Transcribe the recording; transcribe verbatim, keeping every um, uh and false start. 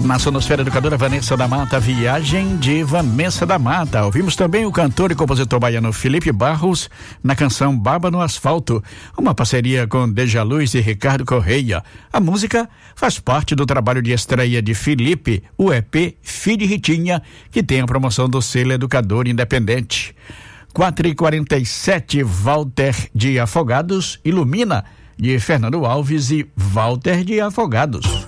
Na sonosfera educadora Vanessa da Mata, Viagem de Vanessa da Mata. Ouvimos também o cantor e compositor baiano Felipe Barros na canção Baba no Asfalto, uma parceria com Deja Luz e Ricardo Correia. A música faz parte do trabalho de estreia de Felipe, o E P Filho de Ritinha, que tem a promoção do selo Educador Independente. quatro e quarenta e sete, Walter de Afogados, Ilumina, de Fernando Alves e Walter de Afogados.